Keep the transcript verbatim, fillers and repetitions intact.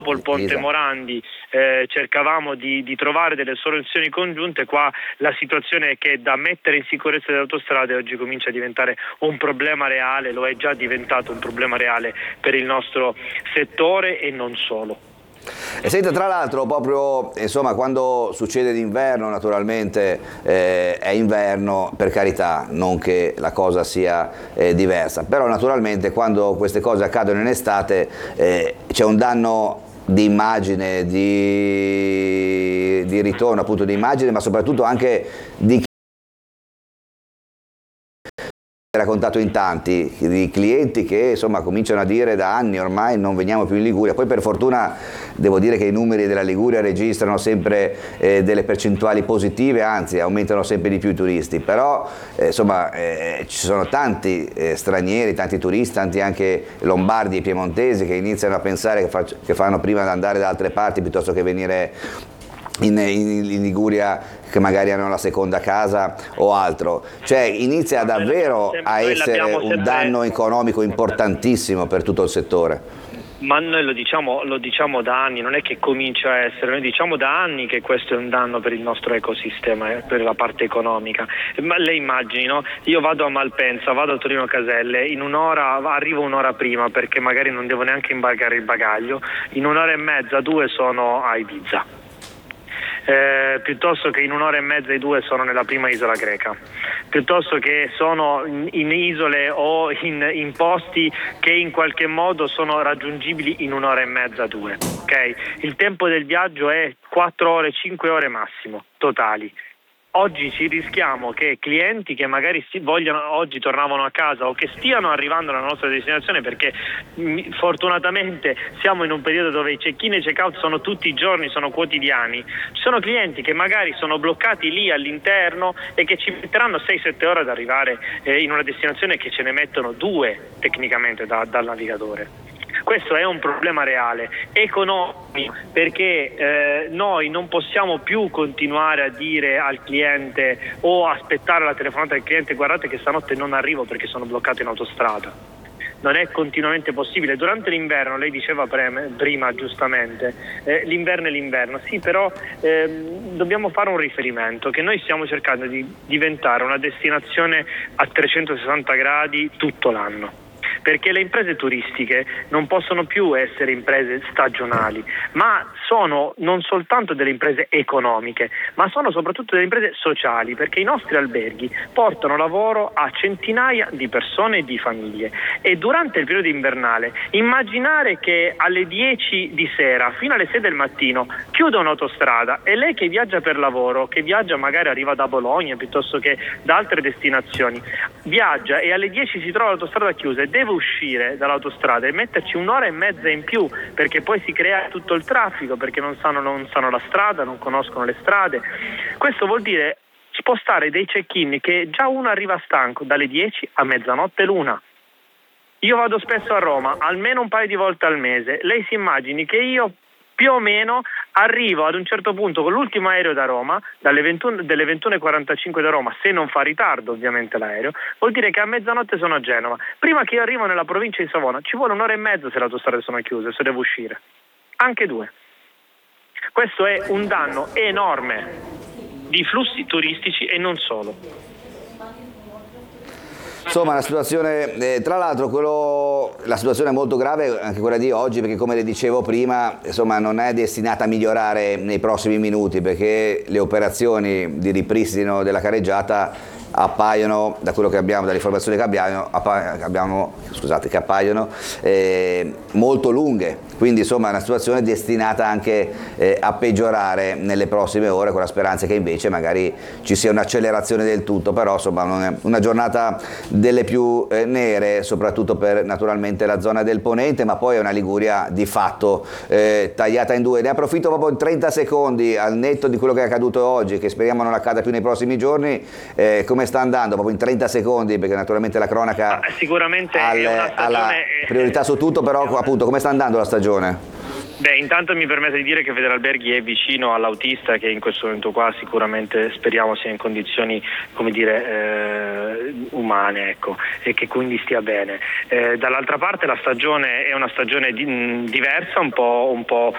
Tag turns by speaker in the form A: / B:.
A: dopo il ponte Morandi eh, cercavamo di, di trovare delle soluzioni congiunte, qua la situazione è che da mettere in sicurezza delle autostrade oggi comincia a diventare un problema reale, lo è già diventato un problema reale per il nostro settore e non solo.
B: E senta, tra l'altro, proprio insomma, quando succede d'inverno, naturalmente eh, è inverno, per carità, non che la cosa sia eh, diversa, però naturalmente quando queste cose accadono in estate eh, c'è un danno di immagine, di, di ritorno appunto di immagine, ma soprattutto anche di raccontato in tanti, di clienti che insomma cominciano a dire da anni ormai non veniamo più in Liguria. Poi per fortuna devo dire che i numeri della Liguria registrano sempre eh, delle percentuali positive, anzi aumentano sempre di più i turisti, però eh, insomma eh, ci sono tanti eh, stranieri, tanti turisti, tanti anche lombardi e piemontesi che iniziano a pensare che, faccio, che fanno prima di andare da altre parti piuttosto che venire In, in, in Liguria, che magari hanno la seconda casa o altro, cioè inizia davvero a essere un danno economico importantissimo per tutto il settore.
A: Ma noi lo diciamo, lo diciamo da anni, non è che comincia a essere, noi diciamo da anni che questo è un danno per il nostro ecosistema, eh, per la parte economica. Ma lei immagini, no? Io vado a Malpensa, vado a Torino Caselle, in un'ora arrivo un'ora prima perché magari non devo neanche imbarcare il bagaglio, in un'ora e mezza, due sono a Ibiza. Eh, piuttosto che in un'ora e mezza e due sono nella prima isola greca, piuttosto che sono in, in isole o in, in posti che in qualche modo sono raggiungibili in un'ora e mezza, due. Okay? Il tempo del viaggio è quattro ore, cinque ore massimo, totali. Oggi ci rischiamo che clienti che magari si vogliono, oggi tornavano a casa o che stiano arrivando alla nostra destinazione, perché mh, fortunatamente siamo in un periodo dove i check-in e check-out sono tutti i giorni, sono quotidiani, ci sono clienti che magari sono bloccati lì all'interno e che ci metteranno sei sette ore ad arrivare eh, in una destinazione che ce ne mettono due tecnicamente da, dal navigatore. Questo è un problema reale, economico, perché eh, noi non possiamo più continuare a dire al cliente o aspettare la telefonata del cliente: guardate che stanotte non arrivo perché sono bloccato in autostrada. Non è continuamente possibile. Durante l'inverno, lei diceva prima giustamente, eh, l'inverno è l'inverno, sì, però ehm, dobbiamo fare un riferimento, che noi stiamo cercando di diventare una destinazione a trecentosessanta gradi tutto l'anno. Perché le imprese turistiche non possono più essere imprese stagionali, ma sono non soltanto delle imprese economiche, ma sono soprattutto delle imprese sociali, perché i nostri alberghi portano lavoro a centinaia di persone e di famiglie. E durante il periodo invernale, immaginare che alle dieci di sera fino alle sei del mattino chiuda un'autostrada e lei che viaggia per lavoro, che viaggia magari arriva da Bologna piuttosto che da altre destinazioni, viaggia e alle dieci si trova l'autostrada chiusa e deve uscire dall'autostrada e metterci un'ora e mezza in più, perché poi si crea tutto il traffico, perché non sanno, non sanno la strada, non conoscono le strade. Questo vuol dire spostare dei check-in che già uno arriva stanco dalle dieci a mezzanotte l'una. Io vado spesso a Roma, almeno un paio di volte al mese. Lei si immagini che io più o meno arrivo ad un certo punto con l'ultimo aereo da Roma, dalle ventuno, delle ventuno e quarantacinque da Roma, se non fa ritardo ovviamente l'aereo, vuol dire che a mezzanotte sono a Genova. Prima che io arrivo nella provincia di Savona ci vuole un'ora e mezza se le autostrade sono chiuse, se devo uscire. Anche due. Questo è un danno enorme di flussi turistici e non solo.
B: Insomma, la situazione, eh, tra l'altro quello, la situazione è molto grave anche quella di oggi, perché come le dicevo prima, insomma, non è destinata a migliorare nei prossimi minuti, perché le operazioni di ripristino della carreggiata appaiono, da quello che abbiamo, dalle informazioni che abbiamo, appa abbiamo scusate, che appaiono eh, molto lunghe, quindi insomma è una situazione destinata anche eh, a peggiorare nelle prossime ore, con la speranza che invece magari ci sia un'accelerazione del tutto, però insomma non è una giornata delle più eh, nere, soprattutto per naturalmente la zona del Ponente, ma poi è una Liguria di fatto eh, tagliata in due. Ne approfitto proprio in trenta secondi, al netto di quello che è accaduto oggi, che speriamo non accada più nei prossimi giorni, eh, come sta andando proprio in trenta secondi, perché naturalmente la cronaca
A: ah, sicuramente
B: ha la priorità su tutto, però appunto come sta andando la stagione?
A: Beh, intanto mi permette di dire che Federalberghi è vicino all'autista, che in questo momento qua sicuramente speriamo sia in condizioni, come dire, eh, umane, ecco, e che quindi stia bene. Eh, dall'altra parte la stagione è una stagione di, mh, diversa, un po', un po'